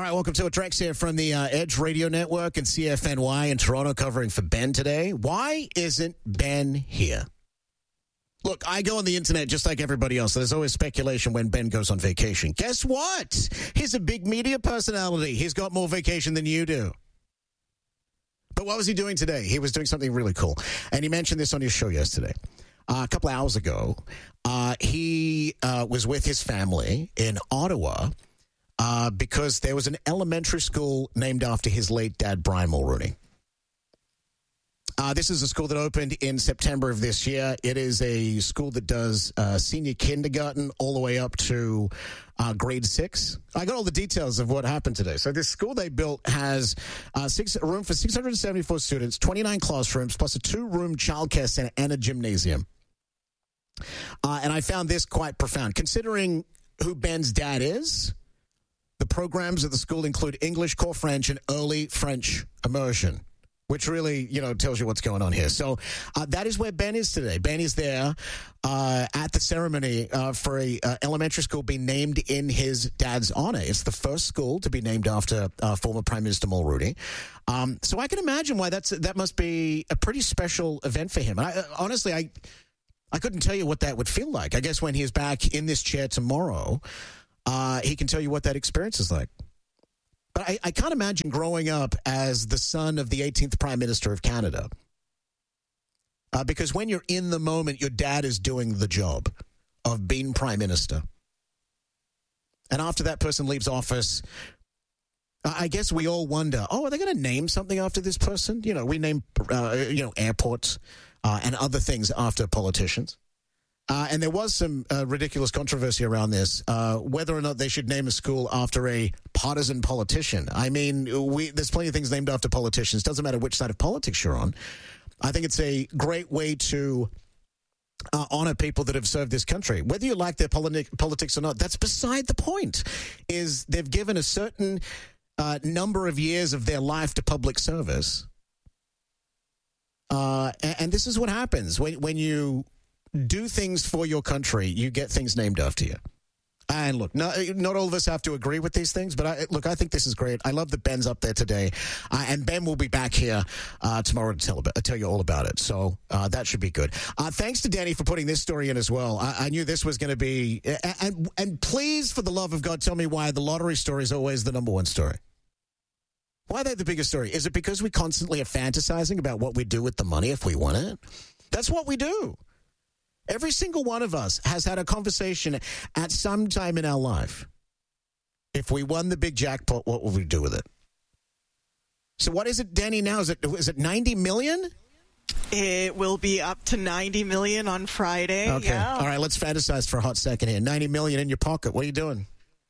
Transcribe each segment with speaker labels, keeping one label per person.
Speaker 1: right, welcome to it. Drex here from the Edge Radio Network and CFNY in Toronto, covering for Ben today. Why isn't Ben here? Look, I go on the internet just like everybody else. There's always speculation when Ben goes on vacation. Guess what? He's a big media personality. He's got more vacation than you do. But what was he doing today? He was doing something really cool. And he mentioned this on his show yesterday. A couple of hours ago, he was with his family in Ottawa because there was an elementary school named after his late dad, Brian Mulrooney. This is a school that opened in September of this year. It is a school that does senior kindergarten all the way up to grade 6. I got all the details of what happened today. So this school they built has a room for 674 students, 29 classrooms, plus a 2-room childcare center and a gymnasium. And I found this quite profound. Considering who Ben's dad is, the programs at the school include English, core French, and early French immersion, which really, tells you what's going on here. So that is where Ben is today. Ben is there at the ceremony for a elementary school being named in his dad's honor. It's the first school to be named after former Prime Minister Mulrooney. So I can imagine why that must be a pretty special event for him. Honestly, I couldn't tell you what that would feel like. I guess when he's back in this chair tomorrow, he can tell you what that experience is like. But I can't imagine growing up as the son of the 18th Prime Minister of Canada. Because when you're in the moment, your dad is doing the job of being Prime Minister. And after that person leaves office, I guess we all wonder, are they going to name something after this person? We name, airports and other things after politicians. And there was some ridiculous controversy around this, whether or not they should name a school after a partisan politician. I mean, there's plenty of things named after politicians. Doesn't matter which side of politics you're on. I think it's a great way to honor people that have served this country. Whether you like their politics or not, that's beside the point, is they've given a certain number of years of their life to public service. And this is what happens when you do things for your country, you get things named after you. And look, not all of us have to agree with these things, but I think this is great. I love that Ben's up there today. And Ben will be back here tomorrow to tell you all about it. So that should be good. Thanks to Danny for putting this story in as well. I knew this was going to be... And please, for the love of God, tell me why the lottery story is always the number one story. Why are they the biggest story? Is it because we constantly are fantasizing about what we do with the money if we win it? That's what we do. Every single one of us has had a conversation at some time in our life. If we won the big jackpot, what would we do with it? So what is it, Danny, now? Is it 90 million?
Speaker 2: It will be up to 90 million on Friday.
Speaker 1: Okay.
Speaker 2: Yeah.
Speaker 1: All right, let's fantasize for a hot second here. 90 million in your pocket. What are you doing?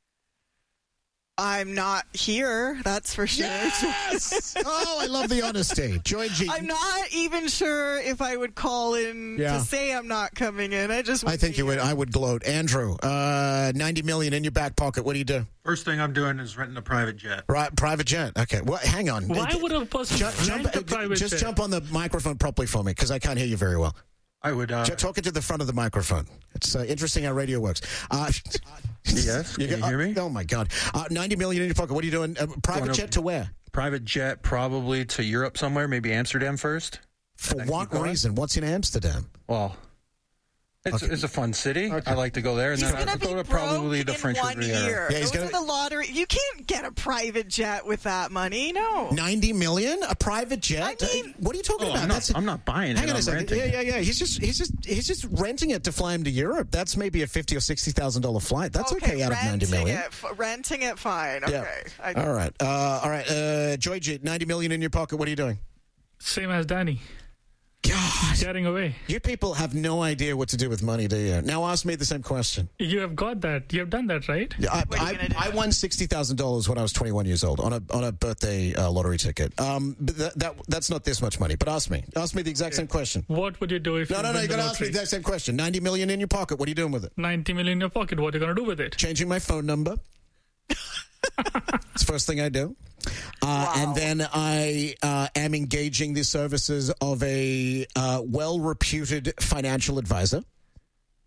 Speaker 2: I'm not here, that's for sure.
Speaker 1: Yes! Oh, I love the honesty. Joy G.
Speaker 2: I'm not even sure if I would call in to say I'm not coming in. I think
Speaker 1: you would. I would gloat. Andrew, 90 million in your back pocket. What do you do?
Speaker 3: First thing I'm doing is renting a private jet.
Speaker 1: Right, private jet. Okay. Well, hang on.
Speaker 4: Why would a person rent a private jet?
Speaker 1: Just jump on the microphone properly for me, because I can't hear you very well.
Speaker 3: I would...
Speaker 1: Talk into the front of the microphone. It's interesting how radio works.
Speaker 3: Yes, can you hear me?
Speaker 1: Oh, my God. 90 million in your pocket. What are you doing? Private jet to where?
Speaker 3: Private jet probably to Europe somewhere, maybe Amsterdam first.
Speaker 1: For what reason? What's in Amsterdam?
Speaker 3: Well, it's a fun city. Okay. I like to go there. And
Speaker 2: he's
Speaker 3: then
Speaker 2: I'll
Speaker 3: go to probably the French Riviera.
Speaker 2: Yeah, Those are the lottery. You can't get a private jet with that money. No.
Speaker 1: 90 million? A private jet? I mean, what are you talking about?
Speaker 3: I'm not buying it.
Speaker 1: Hang on a second.
Speaker 3: Renting
Speaker 1: Yeah. He's just renting it to fly him to Europe. That's maybe a $50,000 or $60,000 flight. That's okay out of 90 million.
Speaker 2: Renting it, fine. Okay.
Speaker 1: Yeah. All right. Joy G, 90 million in your pocket. What are you doing?
Speaker 4: Same as Danny.
Speaker 1: God.
Speaker 4: Getting away.
Speaker 1: You people have no idea what to do with money, do you? Now ask me the same question.
Speaker 4: You have got that. You have done that, right?
Speaker 1: I won $60,000 when I was 21 years old on a birthday lottery ticket. But that's not this much money. But ask me. Ask me the exact same question.
Speaker 4: What would you do if
Speaker 1: No, you got to ask me the exact same question. 90 million in your pocket. What are you doing with it?
Speaker 4: 90 million in your pocket. What are you going to do with it?
Speaker 1: Changing my phone number. It's the first thing I do.
Speaker 2: Wow.
Speaker 1: And then I am engaging the services of a well-reputed financial advisor.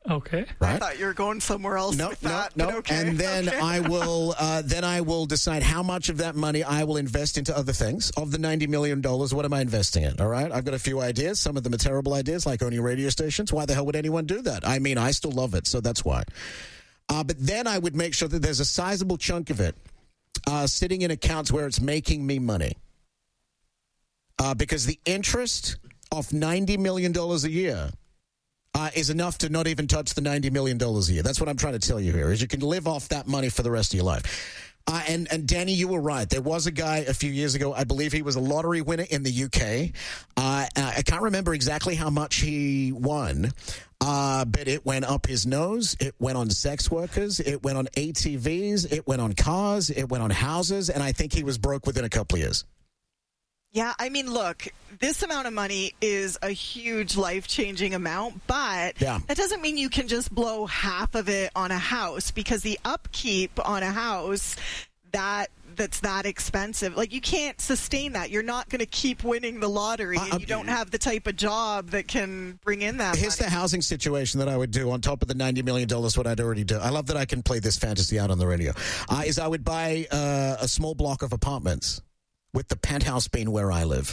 Speaker 4: Okay.
Speaker 1: Right?
Speaker 2: I thought you were going somewhere else with that.
Speaker 1: No.
Speaker 2: Okay.
Speaker 1: And then I will decide how much of that money I will invest into other things. Of the $90 million, what am I investing in? All right? I've got a few ideas. Some of them are terrible ideas, like owning radio stations. Why the hell would anyone do that? I mean, I still love it, so that's why. But then I would make sure that there's a sizable chunk of it sitting in accounts where it's making me money. Because the interest of $90 million a year is enough to not even touch the $90 million a year. That's what I'm trying to tell you here, is you can live off that money for the rest of your life. And Danny, you were right. There was a guy a few years ago, I believe he was a lottery winner in the UK. I can't remember exactly how much he won, but it went up his nose. It went on sex workers. It went on ATVs. It went on cars. It went on houses. And I think he was broke within a couple of years.
Speaker 2: Yeah, I mean, look, this amount of money is a huge life-changing amount, but that doesn't mean you can just blow half of it on a house, because the upkeep on a house that's that expensive, like, you can't sustain that. You're not going to keep winning the lottery, and you don't have the type of job that can bring in that
Speaker 1: Here's
Speaker 2: money.
Speaker 1: the housing situation that I would do on top of the $90 million, what I'd already do. I love that I can play this fantasy out on the radio. Is I would buy a small block of apartments, with the penthouse being where I live,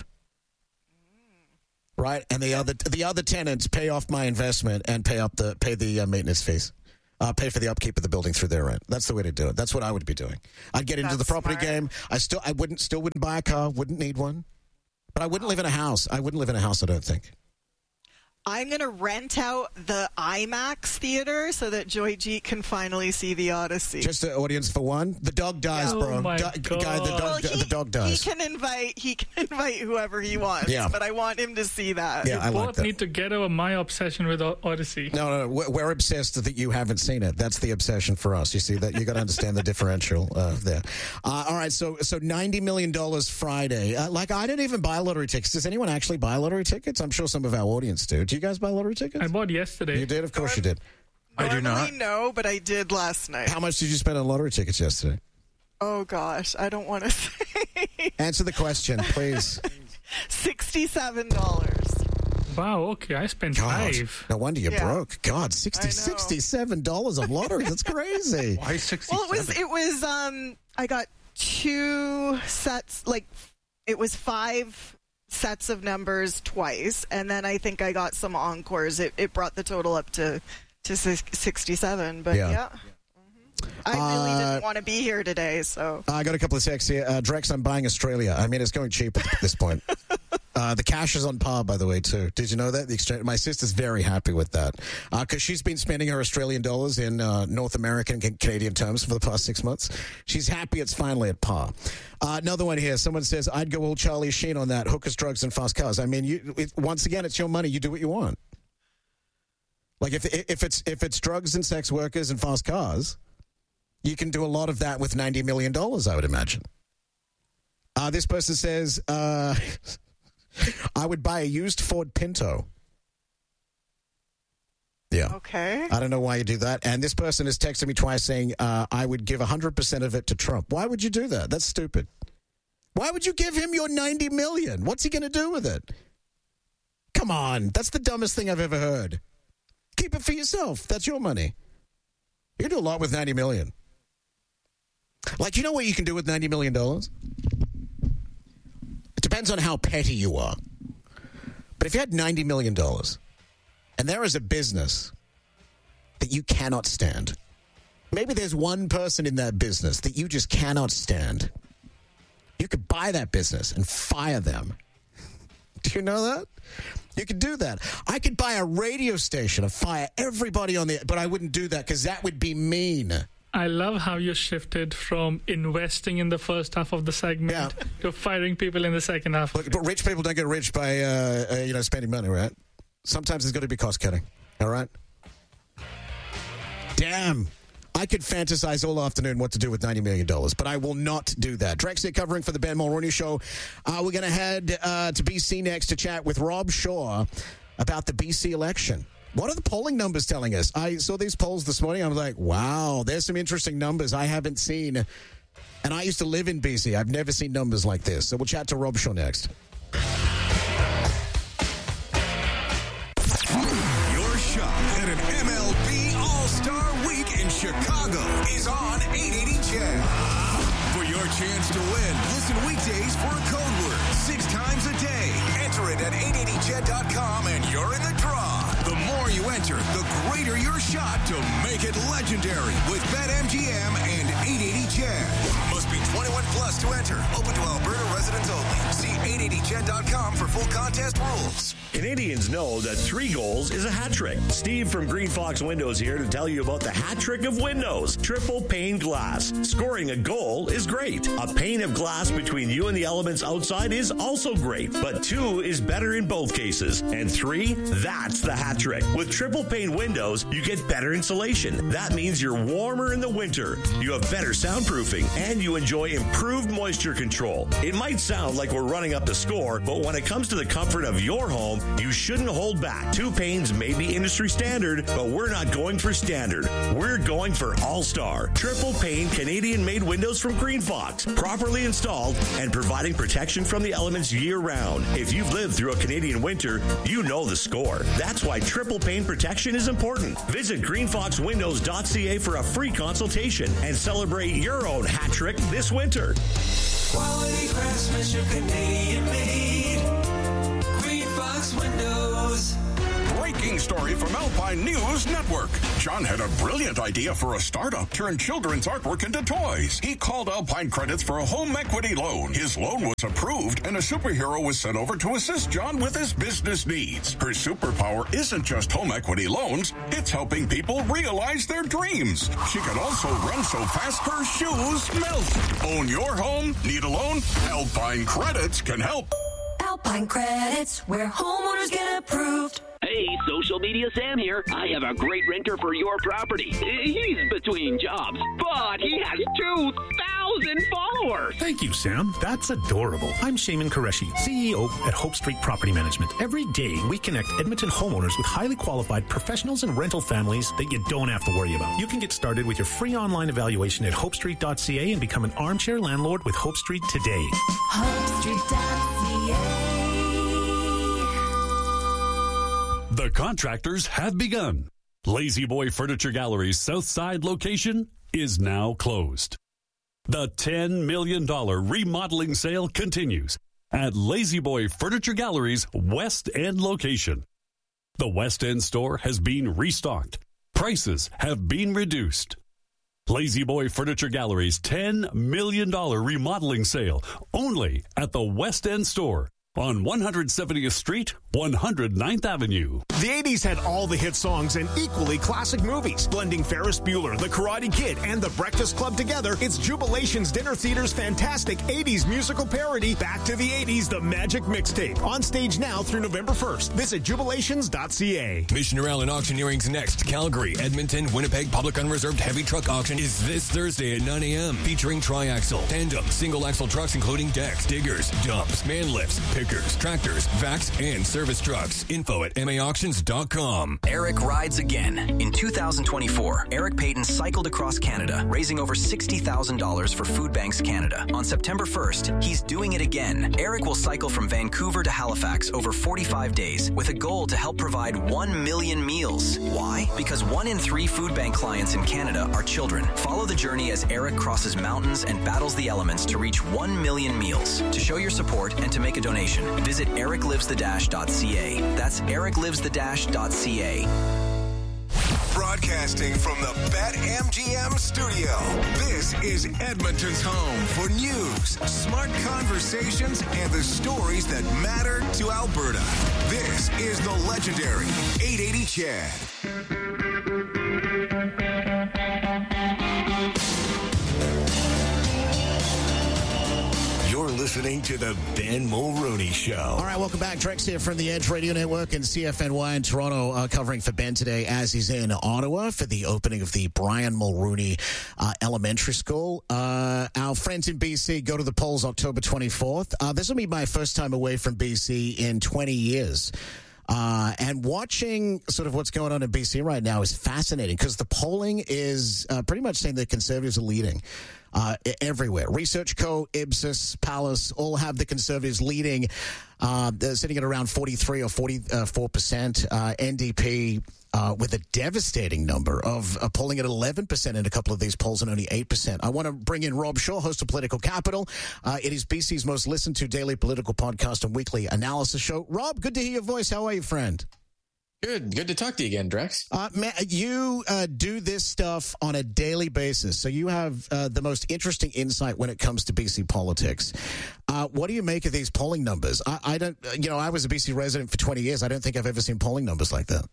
Speaker 1: right? And the other tenants pay off my investment and pay the maintenance fees, pay for the upkeep of the building through their rent. That's the way to do it. That's what I would be doing. I'd get into the property game. I wouldn't buy a car. Wouldn't need one, but I wouldn't live in a house. I don't think.
Speaker 2: I'm going to rent out the IMAX theater so that Joy G can finally see the Odyssey.
Speaker 1: Just an audience for one? The dog dies, bro.
Speaker 4: Oh my God.
Speaker 1: The dog dies.
Speaker 2: He can invite whoever he wants, but I want him to see that.
Speaker 1: Yeah, I like
Speaker 4: Both
Speaker 1: that.
Speaker 4: need to get over my obsession with Odyssey.
Speaker 1: No. We're obsessed that you haven't seen it. That's the obsession for us. You see that? You got to understand the differential there. All right, so $90 million Friday. I don't even buy lottery tickets. Does anyone actually buy lottery tickets? I'm sure some of our audience do. Do you guys buy lottery tickets?
Speaker 4: I bought yesterday.
Speaker 1: You did? Of course you did.
Speaker 3: I do not.
Speaker 2: No, but I did last night.
Speaker 1: How much did you spend on lottery tickets yesterday?
Speaker 2: Oh, gosh. I don't want to say.
Speaker 1: Answer the question, please.
Speaker 2: $67.
Speaker 4: Wow, okay. I spent $5.
Speaker 1: No wonder you're broke. God, $67 on lottery. That's crazy.
Speaker 3: Why 67?
Speaker 2: Well, it was I got 2 sets, it was 5 sets of numbers twice, and then I think I got some encores. It brought the total up to 67, but yeah. I really didn't want to be here today, so.
Speaker 1: I got a couple of texts here. Drex, I'm buying Australia. I mean, it's going cheap at this point. The cash is on par, by the way, too. Did you know that? The exchange. My sister's very happy with that because she's been spending her Australian dollars in North American and Canadian terms for the past 6 months. She's happy it's finally at par. Another one here. Someone says, I'd go all Charlie Sheen on that. Hookers, drugs, and fast cars. I mean, once again, it's your money. You do what you want. Like, if it's drugs and sex workers and fast cars, you can do a lot of that with $90 million, I would imagine. This person says, I would buy a used Ford Pinto. Yeah.
Speaker 2: Okay.
Speaker 1: I don't know why you do that. And this person has texted me twice saying, I would give 100% of it to Trump. Why would you do that? That's stupid. Why would you give him your $90 million? What's he going to do with it? Come on. That's the dumbest thing I've ever heard. Keep it for yourself. That's your money. You can do a lot with $90 million. Like, you know what you can do with $90 million? It depends on how petty you are. But if you had $90 million and there is a business that you cannot stand, maybe there's one person in that business that you just cannot stand, you could buy that business and fire them. Do you know that? You could do that. I could buy a radio station and fire everybody on the... But I wouldn't do that because that would be mean.
Speaker 4: I love how you shifted from investing in the first half of the segment to firing people in the second half.
Speaker 1: Look, but rich people don't get rich by spending money, right? Sometimes there's got to be cost cutting. All right? Damn. I could fantasize all afternoon what to do with $90 million, but I will not do that. Drexler covering for the Ben Mulroney Show. We're going to head to BC next to chat with Rob Shaw about the BC election. What are the polling numbers telling us? I saw these polls this morning. I was like, wow, there's some interesting numbers I haven't seen. And I used to live in BC. I've never seen numbers like this. So we'll chat to Rob Shaw next.
Speaker 5: Your shot at an MLB AT&T.com and you're in the draw. The more you enter, the greater your shot to make it legendary with BetMGM and 880 Chad. Must be 21 plus to enter. Open to Alberta residents only. See 880chad.com for full contest rules.
Speaker 6: Canadians know that 3 goals is a hat trick. Steve from Green Fox Windows here to tell you about the hat trick of windows. Triple pane glass. Scoring a goal is great. A pane of glass between you and the elements outside is also great. But 2 is better in both cases. And 3, that's the hat trick. With triple pane windows, you get better insulation. That means you're warmer in the winter. You have better soundproofing. And you enjoy improved moisture control. It might sound like we're running up the score, but when it comes to the comfort of your home, you shouldn't hold back. 2 panes may be industry standard, but we're not going for standard. We're going for all-star. Triple pane Canadian-made windows from Green Fox. Properly installed and providing protection from the elements year-round. If you've lived through a Canadian winter, you know the score. That's why triple pane protection is important. Visit greenfoxwindows.ca for a free consultation and celebrate your own hat trick this winter.
Speaker 7: Quality craftsmanship, Canadian made. Green Fox Windows.
Speaker 8: Breaking story from Alpine News Network. John had a brilliant idea for a startup. Turn children's artwork into toys. He called Alpine Credits for a home equity loan. His loan was approved, and a superhero was sent over to assist John with his business needs. Her superpower isn't just home equity loans. It's helping people realize their dreams. She can also run so fast her shoes melt. Own your home? Need a loan? Alpine Credits can help.
Speaker 9: Alpine Credits, where homeowners get approved.
Speaker 10: Hey, Social Media Sam here. I have a great renter for your property. He's between jobs, but he has 2,000 followers.
Speaker 11: Thank you, Sam. That's adorable. I'm Shaman Qureshi, CEO at Hope Street Property Management. Every day, we connect Edmonton homeowners with highly qualified professionals and rental families that you don't have to worry about. You can get started with your free online evaluation at hopestreet.ca and become an armchair landlord with Hope Street today.
Speaker 9: Hopestreet.ca.
Speaker 12: The contractors have begun. Lazy Boy Furniture Gallery's Southside location is now closed. The $10 million remodeling sale continues at Lazy Boy Furniture Gallery's West End location. The West End store has been restocked. Prices have been reduced. Lazy Boy Furniture Gallery's $10 million remodeling sale only at the West End store on 170th Street, 109th Avenue.
Speaker 13: The 80s had all the hit songs and equally classic movies. Blending Ferris Bueller, The Karate Kid, and The Breakfast Club together, it's Jubilation's Dinner Theater's fantastic 80s musical parody, Back to the 80s, The Magic Mixtape. On stage now through November 1st. Visit jubilations.ca.
Speaker 14: Missioner Allen Auctioneering's next Calgary, Edmonton, Winnipeg Public Unreserved Heavy Truck Auction is this Thursday at 9 a.m. featuring tri-axle, tandem, single-axle trucks including decks, diggers, dumps, man lifts, pickers, tractors, vacs, and service trucks. Info at maauctions.com.
Speaker 15: Eric rides again. In 2024, Eric Payton cycled across Canada, raising over $60,000 for Food Banks Canada. On September 1st, he's doing it again. Eric will cycle from Vancouver to Halifax over 45 days with a goal to help provide 1 million meals. Why? Because 1 in 3 Food Bank clients in Canada are children. Follow the journey as Eric crosses mountains and battles the elements to reach 1 million meals. To show your support and to make a donation, visit ericlivesthedash.ca. That's ericlivesthedash.ca.
Speaker 5: Broadcasting from the BetMGM studio, this is Edmonton's home for news, smart conversations, and the stories that matter to Alberta. This is the legendary 880 Chad. You're listening to the Ben Mulroney Show.
Speaker 1: All right, welcome back. Drex here from the Edge Radio Network and CFNY in Toronto, covering for Ben today as he's in Ottawa for the opening of the Brian Mulroney Elementary School. Our friends in BC go to the polls October 24th. This will be my first time away from BC in 20 years. And watching sort of what's going on in BC right now is fascinating because the polling is pretty much saying the Conservatives are leading everywhere. Research Co., Ipsos, Palace all have the Conservatives leading. They're sitting at around 43 or 44%. NDP with a devastating number of polling at 11% in a couple of these polls and only 8%. I want to bring in Rob Shaw, host of Political Capital. It is BC's most listened to daily political podcast and weekly analysis show. Rob, good to hear your voice. How are you, friend?
Speaker 16: Good to talk to you again, Drex.
Speaker 1: Man, you do this stuff on a daily basis, so you have the most interesting insight when it comes to BC politics. What do you make of these polling numbers? I don't, I was a BC resident for 20 years. I don't think I've ever seen polling numbers like that.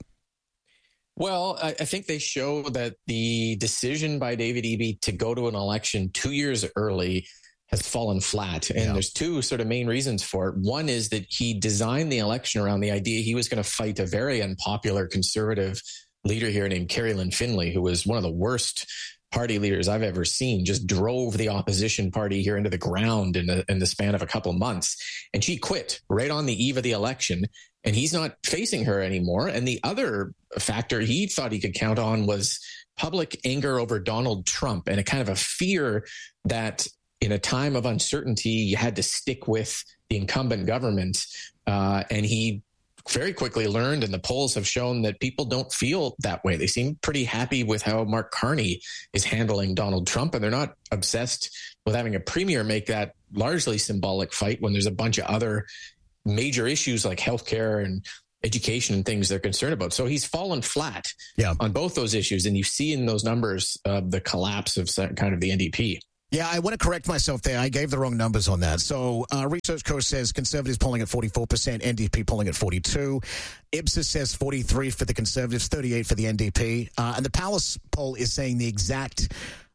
Speaker 16: Well, I think they show that the decision by David Eby to go to an election 2 years early has fallen flat. And there's two sort of main reasons for it. One is that he designed the election around the idea he was going to fight a very unpopular conservative leader here named Carrie Lynn Finlay, who was one of the worst party leaders I've ever seen, just drove the opposition party here into the ground in the span of a couple of months. And she quit right on the eve of the election. And he's not facing her anymore. And the other factor he thought he could count on was public anger over Donald Trump and a kind of a fear that in a time of uncertainty, you had to stick with the incumbent government. And he very quickly learned, and the polls have shown that people don't feel that way. They seem pretty happy with how Mark Carney is handling Donald Trump, and they're not obsessed with having a premier make that largely symbolic fight when there's a bunch of other major issues like healthcare and education and things they're concerned about. So he's fallen flat on both those issues. And you see in those numbers the collapse of kind of the NDP.
Speaker 1: Yeah, I want to correct myself there. I gave the wrong numbers on that. So Research Co says Conservatives polling at 44%, NDP polling at 42%. Ipsos says 43% for the Conservatives, 38% for the NDP. And the Palace poll is saying the exact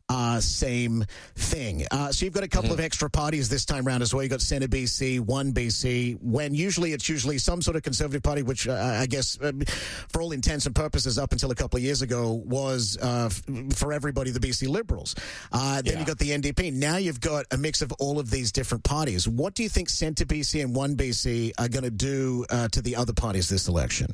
Speaker 1: same thing. So you've got a couple of extra parties this time around as well. You've got Centre BC, One BC, when it's usually some sort of Conservative party, which I guess for all intents and purposes up until a couple of years ago was for everybody the BC Liberals. Then you've got the NDP. Now you've got a mix of all of these different parties. What do you think Centre BC and One BC are going to do to the other parties this election?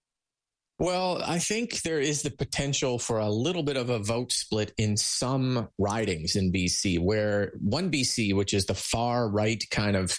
Speaker 16: Well, I think there is the potential for a little bit of a vote split in some ridings in BC, where One BC, which is the far right kind of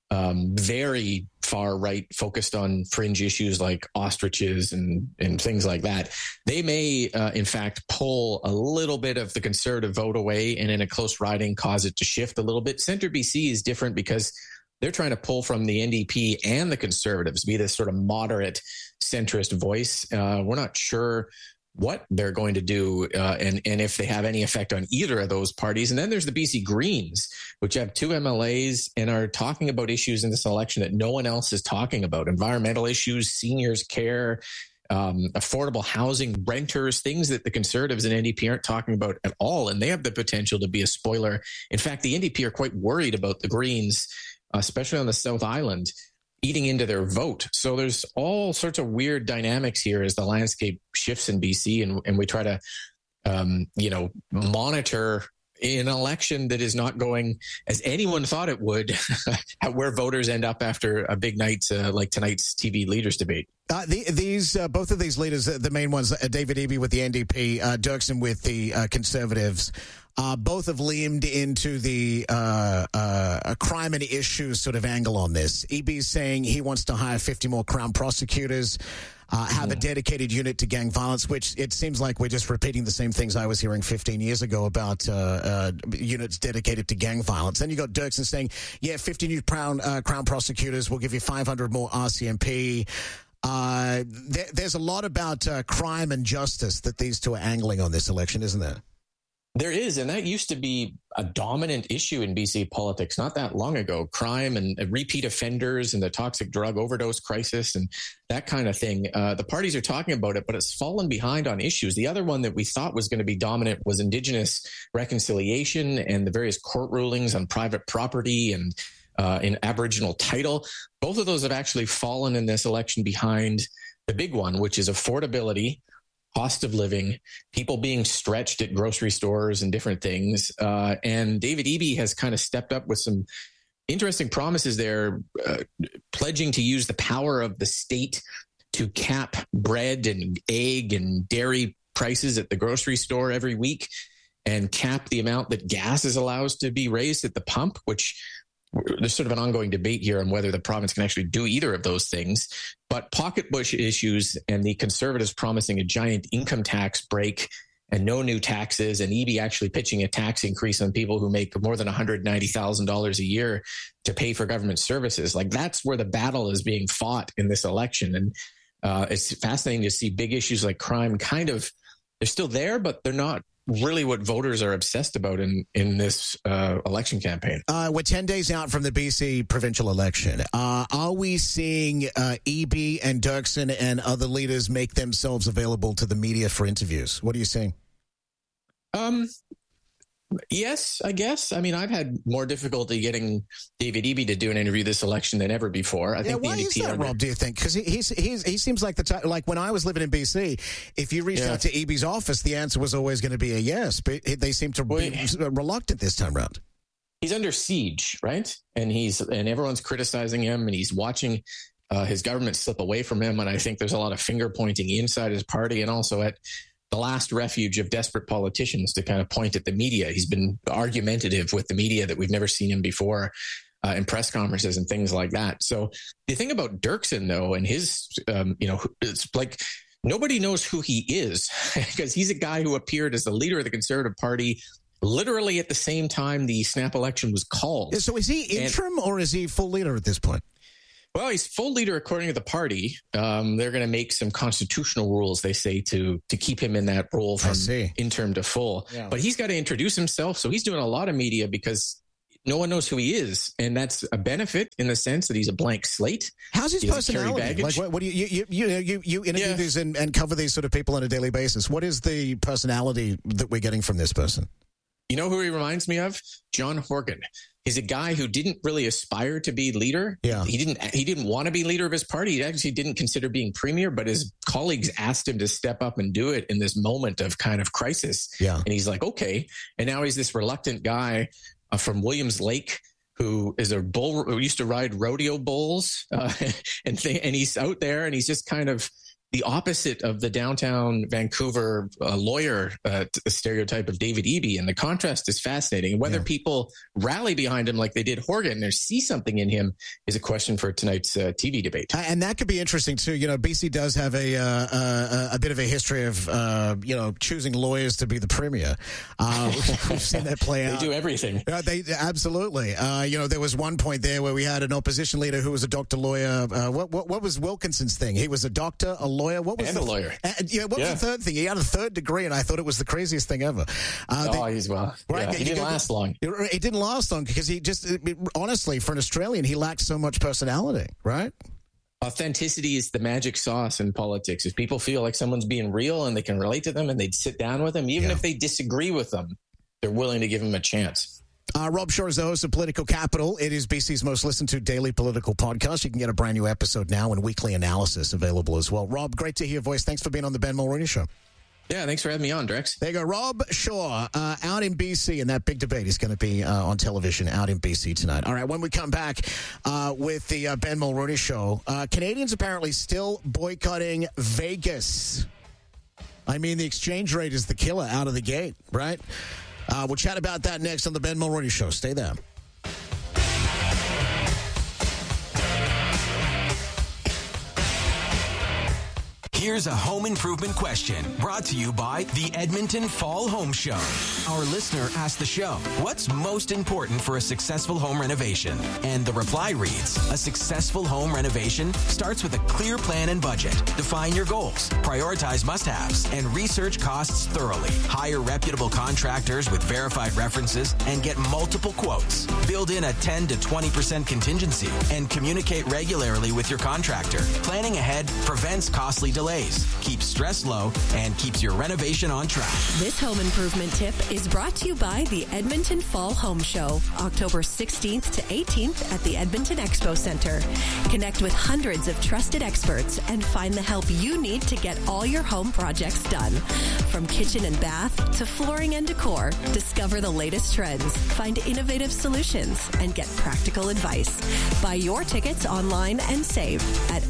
Speaker 16: very far right focused on fringe issues like ostriches and things like that, they may, in fact, pull a little bit of the conservative vote away and in a close riding cause it to shift a little bit. Centre BC is different because they're trying to pull from the NDP and the Conservatives, be this sort of moderate centrist voice. We're not sure what they're going to do and if they have any effect on either of those parties. And then there's the BC Greens, which have 2 MLAs and are talking about issues in this election that no one else is talking about. Environmental issues, seniors care, affordable housing, renters, things that the Conservatives and NDP aren't talking about at all. And they have the potential to be a spoiler. In fact, the NDP are quite worried about the Greens, especially on the South Island, eating into their vote. So there's all sorts of weird dynamics here as the landscape shifts in BC, and we try to, monitor an election that is not going as anyone thought it would, where voters end up after a big night like tonight's TV leaders debate.
Speaker 1: Both of these leaders, the main ones, David Eby with the NDP, Dirksen with the Conservatives, both have leaned into the crime and issues sort of angle on this. Eby's saying he wants to hire 50 more Crown prosecutors, have a dedicated unit to gang violence, which it seems like we're just repeating the same things I was hearing 15 years ago about units dedicated to gang violence. Then you got Dirksen saying, 50 new Crown prosecutors, we'll give you 500 more RCMP. There's a lot about crime and justice that these two are angling on this election, isn't there?
Speaker 16: There is, and that used to be a dominant issue in BC politics not that long ago. Crime and repeat offenders and the toxic drug overdose crisis and that kind of thing. The parties are talking about it, but it's fallen behind on issues. The other one that we thought was going to be dominant was Indigenous reconciliation and the various court rulings on private property and in Aboriginal title. Both of those have actually fallen in this election behind the big one, which is affordability, cost of living, people being stretched at grocery stores and different things. And David Eby has kind of stepped up with some interesting promises there, pledging to use the power of the state to cap bread and egg and dairy prices at the grocery store every week and cap the amount that gas is allowed to be raised at the pump, which there's sort of an ongoing debate here on whether the province can actually do either of those things. But pocketbook issues and the Conservatives promising a giant income tax break and no new taxes, and Eby actually pitching a tax increase on people who make more than $190,000 a year to pay for government services. Like, that's where the battle is being fought in this election. And it's fascinating to see big issues like crime they're still there, but they're not really what voters are obsessed about in this election campaign.
Speaker 1: We're 10 days out from the BC provincial election. Are we seeing Eby and Dirksen and other leaders make themselves available to the media for interviews? What are you seeing?
Speaker 16: Yes, I guess. I mean, I've had more difficulty getting David Eby to do an interview this election than ever before. I think
Speaker 1: why is that, Rob, do you think? Because he seems like the type, like when I was living in BC, if you reached out to Eby's office, the answer was always going to be a yes, but they seem to be reluctant this time around.
Speaker 16: He's under siege, right? And everyone's criticizing him, and he's watching his government slip away from him. And I think there's a lot of finger pointing inside his party and also at the last refuge of desperate politicians to kind of point at the media. He's been argumentative with the media that we've never seen him before in press conferences and things like that. So the thing about Dirksen, though, and his, it's like nobody knows who he is because he's a guy who appeared as the leader of the Conservative Party literally at the same time the snap election was called.
Speaker 1: So is he interim or is he full leader at this point?
Speaker 16: Well, he's full leader according to the party. They're going to make some constitutional rules, they say, to keep him in that role from interim to full. Yeah. But he's got to introduce himself. So he's doing a lot of media because no one knows who he is. And that's a benefit in the sense that he's a blank slate.
Speaker 1: How's his personality? Like, what do you interview these and cover these sort of people on a daily basis? What is the personality that we're getting from this person?
Speaker 16: You know who he reminds me of? John Horgan. He's a guy who didn't really aspire to be leader. Yeah. He didn't want to be leader of his party. He actually didn't consider being premier, but his colleagues asked him to step up and do it in this moment of kind of crisis. Yeah. And he's like, okay. And now he's this reluctant guy from Williams Lake who is a bull who used to ride rodeo bulls and he's out there and he's just kind of the opposite of the downtown Vancouver lawyer stereotype of David Eby. And the contrast is fascinating. And whether people rally behind him like they did Horgan or see something in him is a question for tonight's TV debate.
Speaker 1: And that could be interesting, too. You know, BC does have a bit of a history of, choosing lawyers to be the premier. We've seen that play out.
Speaker 16: They do everything.
Speaker 1: Absolutely. There was one point there where we had an opposition leader who was a doctor lawyer. What was Wilkinson's thing? He was a doctor, a lawyer. What was
Speaker 16: a lawyer?
Speaker 1: What was the third thing? He had a third degree, and I thought it was the craziest thing ever.
Speaker 16: He didn't last long.
Speaker 1: It didn't last long because he just, honestly, for an Australian, he lacked so much personality, right?
Speaker 16: Authenticity is the magic sauce in politics. If people feel like someone's being real and they can relate to them and they'd sit down with them, even if they disagree with them, they're willing to give them a chance.
Speaker 1: Rob Shaw is the host of Political Capital. It is BC's most listened to daily political podcast. You can get a brand new episode now and weekly analysis available as well. Rob, great to hear your voice. Thanks for being on the Ben Mulroney Show.
Speaker 16: Yeah, thanks for having me on, Drex.
Speaker 1: There you go. Rob Shaw out in BC, and that big debate is going to be on television out in BC tonight. All right, when we come back with the Ben Mulroney Show, Canadians apparently still boycotting Vegas. I mean, the exchange rate is the killer out of the gate, right? We'll chat about that next on the Ben Mulroney Show. Stay there.
Speaker 17: Here's a home improvement question brought to you by the Edmonton Fall Home Show. Our listener asked the show, what's most important for a successful home renovation? And the reply reads, a successful home renovation starts with a clear plan and budget. Define your goals, prioritize must-haves, and research costs thoroughly. Hire reputable contractors with verified references and get multiple quotes. Build in a 10 to 20% contingency and communicate regularly with your contractor. Planning ahead prevents costly delays, keeps stress low, and keeps your renovation on track.
Speaker 18: This home improvement tip is brought to you by the Edmonton Fall Home Show, October 16th to 18th at the Edmonton Expo Center. Connect with hundreds of trusted experts and find the help you need to get all your home projects done. From kitchen and bath to flooring and decor, discover the latest trends, find innovative solutions, and get practical advice. Buy your tickets online and save at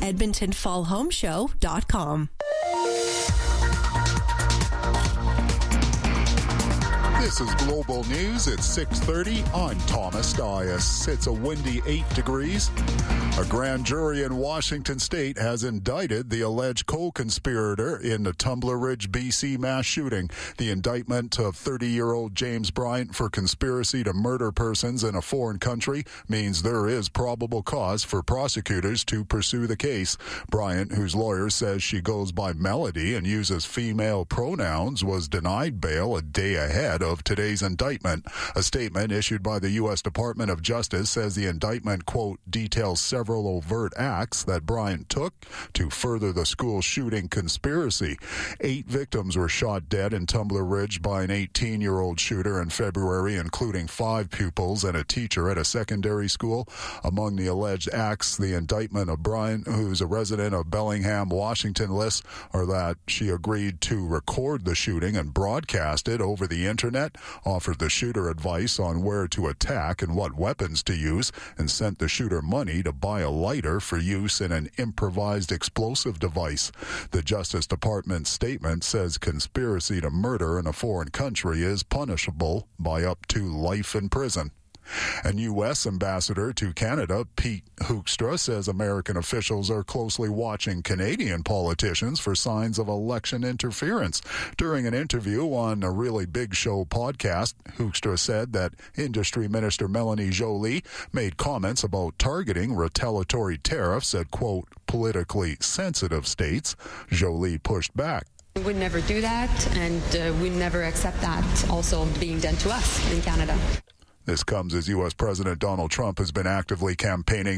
Speaker 18: edmontonfallhomeshow.com.
Speaker 19: This is Global News at 6:30. I'm Thomas Dias. It's a windy 8 degrees. A grand jury in Washington State has indicted the alleged co-conspirator in the Tumbler Ridge, BC mass shooting. The indictment of 30-year-old James Bryant for conspiracy to murder persons in a foreign country means there is probable cause for prosecutors to pursue the case. Bryant, whose lawyer says she goes by Melody and uses female pronouns, was denied bail a day ahead of today's indictment. A statement issued by the U.S. Department of Justice says the indictment, quote, details several overt acts that Bryant took to further the school shooting conspiracy. 8 victims were shot dead in Tumbler Ridge by an 18-year-old shooter in February, including 5 pupils and a teacher at a secondary school. Among the alleged acts, the indictment of Bryant, who's a resident of Bellingham, Washington, lists are that she agreed to record the shooting and broadcast it over the internet, offered the shooter advice on where to attack and what weapons to use, and sent the shooter money to buy a lighter for use in an improvised explosive device. The Justice Department statement says conspiracy to murder in a foreign country is punishable by up to life in prison. And U.S. Ambassador to Canada, Pete Hoekstra, says American officials are closely watching Canadian politicians for signs of election interference. During an interview on a Really Big Show podcast, Hoekstra said that Industry Minister Melanie Joly made comments about targeting retaliatory tariffs at, quote, politically sensitive states. Joly pushed back.
Speaker 20: We would never do that, and we never accept that also being done to us in Canada.
Speaker 19: This comes as U.S. President Donald Trump has been actively campaigning